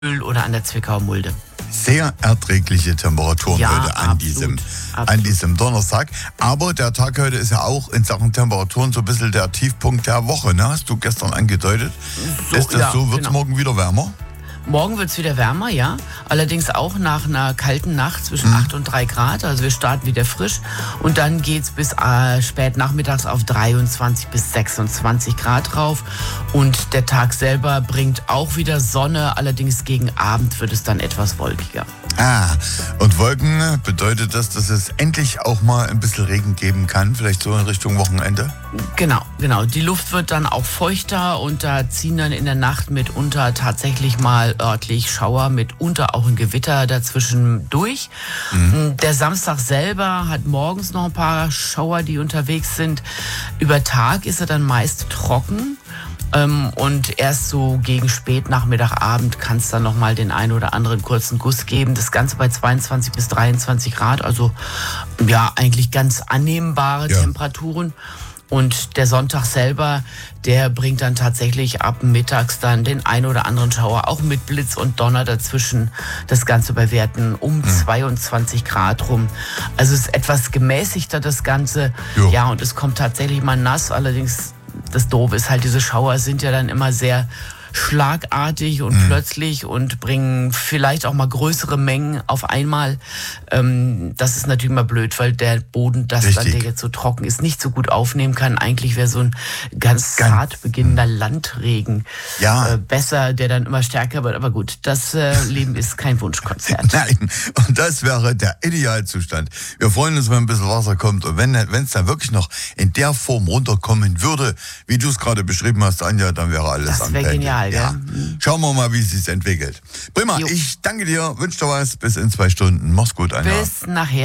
oder an der Zwickauer Mulde. Sehr erträgliche Temperaturen Ja, heute an diesem Donnerstag. Aber der Tag heute ist ja auch in Sachen Temperaturen so ein bisschen der Tiefpunkt der Woche. Ne? Hast du gestern angedeutet. Ist das so? Wird es morgen wieder wärmer? Morgen wird es wieder wärmer, ja. Allerdings auch nach einer kalten Nacht zwischen 8 und 3 Grad. Also wir starten wieder frisch. Und dann geht es bis spät nachmittags auf 23 bis 26 Grad rauf. Und der Tag selber bringt auch wieder Sonne. Allerdings gegen Abend wird es dann etwas wolkiger. Und Wolken bedeutet das, dass es endlich auch mal ein bisschen Regen geben kann, vielleicht so in Richtung Wochenende? Genau. Die Luft wird dann auch feuchter und da ziehen dann in der Nacht mitunter tatsächlich mal örtlich Schauer, mitunter auch ein Gewitter dazwischen durch. Der Samstag selber hat morgens noch ein paar Schauer, die unterwegs sind. Über Tag ist er dann meist trocken. Und erst so gegen Spätnachmittag, Abend kann es dann nochmal den einen oder anderen kurzen Guss geben. Das Ganze bei 22 bis 23 Grad, also ja, eigentlich ganz annehmbare Temperaturen. Und der Sonntag selber, der bringt dann tatsächlich ab mittags dann den einen oder anderen Schauer, auch mit Blitz und Donner dazwischen. Das Ganze bei Werten um 22 Grad rum. Also es ist etwas gemäßigter, das Ganze. Ja, und es kommt tatsächlich mal nass, allerdings das Doofe ist halt, diese Schauer sind ja dann immer sehr schlagartig und plötzlich und bringen vielleicht auch mal größere Mengen auf einmal. Das ist natürlich mal blöd, weil der Boden, der jetzt so trocken ist, nicht so gut aufnehmen kann. Eigentlich wäre so ein ganz zart beginnender Landregen besser, der dann immer stärker wird. Aber gut, das Leben ist kein Wunschkonzert. Nein, und das wäre der Idealzustand. Wir freuen uns, wenn ein bisschen Wasser kommt. Und wenn es dann wirklich noch in der Form runterkommen würde, wie du es gerade beschrieben hast, Anja, dann wäre alles Das wäre genial. Ja. Schauen wir mal, wie es sich entwickelt. Prima, ich danke dir, wünsche dir was, bis in 2 Stunden. Mach's gut, Anja. Bis nachher.